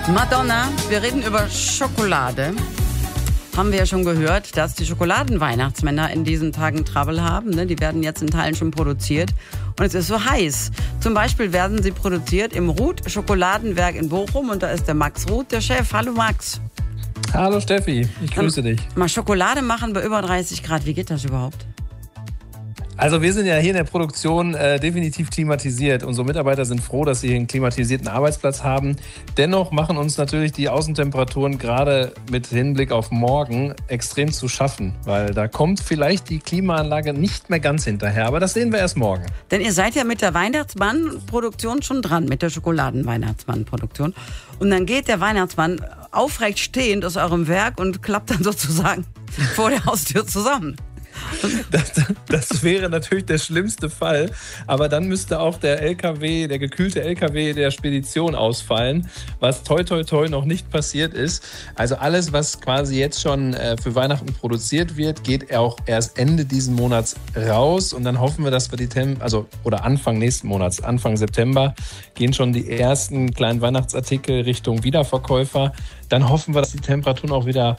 Madonna, wir reden über Schokolade. Haben wir ja schon gehört, dass die Schokoladenweihnachtsmänner in diesen Tagen Trouble haben. Ne? Die werden jetzt in Teilen schon produziert. Und es ist so heiß. Zum Beispiel werden sie produziert im Ruth Schokoladenwerk in Bochum. Und da ist der Max Ruth, der Chef. Hallo Max. Hallo Steffi, ich grüße dich. Mal Schokolade machen bei über 30 Grad. Wie geht das überhaupt? Also wir sind ja hier in der Produktion definitiv klimatisiert. Unsere Mitarbeiter sind froh, dass sie hier einen klimatisierten Arbeitsplatz haben. Dennoch machen uns natürlich die Außentemperaturen gerade mit Hinblick auf morgen extrem zu schaffen. Weil da kommt vielleicht die Klimaanlage nicht mehr ganz hinterher. Aber das sehen wir erst morgen. Denn ihr seid ja mit der Weihnachtsmann-Produktion schon dran, mit der Schokoladen-Weihnachtsmann-Produktion. Und dann geht der Weihnachtsmann aufrecht stehend aus eurem Werk und klappt dann sozusagen vor der Haustür zusammen. Das wäre natürlich der schlimmste Fall, aber dann müsste auch der LKW, der gekühlte LKW der Spedition ausfallen, was toi toi toi noch nicht passiert ist. Also alles, was quasi jetzt schon für Weihnachten produziert wird, geht auch erst Ende diesen Monats raus und dann hoffen wir, dass wir oder Anfang nächsten Monats, Anfang September, gehen schon die ersten kleinen Weihnachtsartikel Richtung Wiederverkäufer. Dann hoffen wir, dass die Temperaturen auch wieder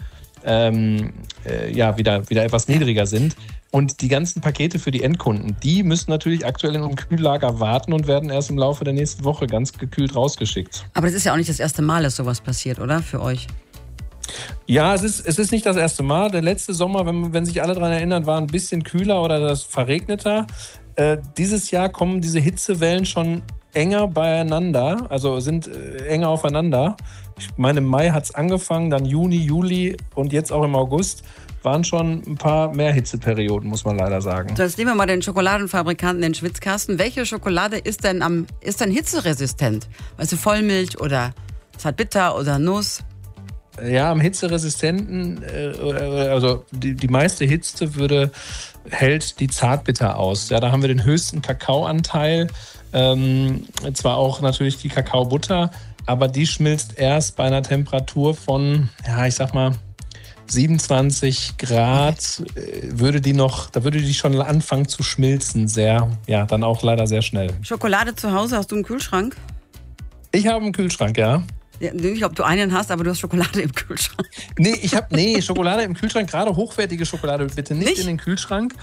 wieder etwas niedriger sind. Und die ganzen Pakete für die Endkunden, die müssen natürlich aktuell in einem Kühllager warten und werden erst im Laufe der nächsten Woche ganz gekühlt rausgeschickt. Aber das ist ja auch nicht das erste Mal, dass sowas passiert, oder? Für euch? Ja, es ist nicht das erste Mal. Der letzte Sommer, wenn sich alle daran erinnern, war ein bisschen kühler oder das verregneter. Dieses Jahr kommen diese Hitzewellen schon enger beieinander, also sind enger aufeinander. Ich meine, im Mai hat es angefangen, dann Juni, Juli und jetzt auch im August waren schon ein paar mehr Hitzeperioden, muss man leider sagen. So, jetzt nehmen wir mal den Schokoladenfabrikanten in den Schwitzkasten. Welche Schokolade ist denn hitzeresistent? Weißt du, Vollmilch oder Zartbitter oder Nuss? Ja, am hitzeresistenten, also die meiste Hitze hält die Zartbitter aus. Ja, da haben wir den höchsten Kakaoanteil, zwar auch natürlich die Kakaobutter, aber die schmilzt erst bei einer Temperatur von, ja, ich sag mal, 27 Grad, würde die schon anfangen zu schmilzen, dann auch leider sehr schnell. Schokolade zu Hause, hast du einen Kühlschrank? Ich habe einen Kühlschrank, ja. Ja, nicht, ob du einen hast, aber du hast Schokolade im Kühlschrank. Nee, Schokolade im Kühlschrank, gerade hochwertige Schokolade bitte nicht in den Kühlschrank.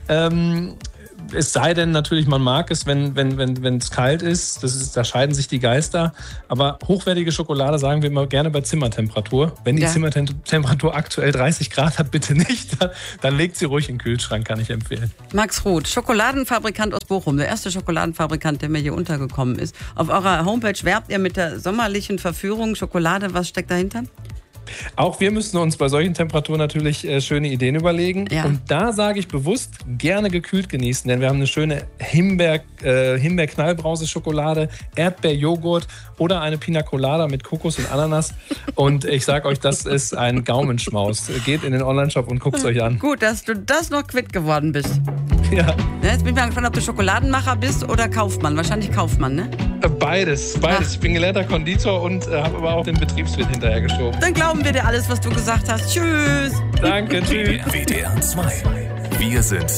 Es sei denn natürlich, man mag es, wenn es kalt ist. Da scheiden sich die Geister. Aber hochwertige Schokolade sagen wir immer gerne bei Zimmertemperatur. Wenn die Zimmertemperatur aktuell 30 Grad hat, bitte nicht. Dann legt sie ruhig in den Kühlschrank, kann ich empfehlen. Max Ruth, Schokoladenfabrikant aus Bochum. Der erste Schokoladenfabrikant, der mir hier untergekommen ist. Auf eurer Homepage werbt ihr mit der sommerlichen Verführung Schokolade. Was steckt dahinter? Auch wir müssen uns bei solchen Temperaturen natürlich schöne Ideen überlegen. Ja. Und da sage ich bewusst, gerne gekühlt genießen, denn wir haben eine schöne Himbeer-Knallbrause-Schokolade, Erdbeerjoghurt oder eine Pina Colada mit Kokos und Ananas. Und ich sage euch, das ist ein Gaumenschmaus. Geht in den Onlineshop und guckt es euch an. Gut, dass du das noch quitt geworden bist. Ja. Jetzt bin ich mal gespannt, ob du Schokoladenmacher bist oder Kaufmann. Wahrscheinlich Kaufmann, ne? Beides. Ach. Ich bin gelernter Konditor und habe aber auch den Betriebswirt hinterhergeschoben. Dann glauben wir dir alles, was du gesagt hast. Tschüss. Danke, tschüss. WDR 2. Wir sind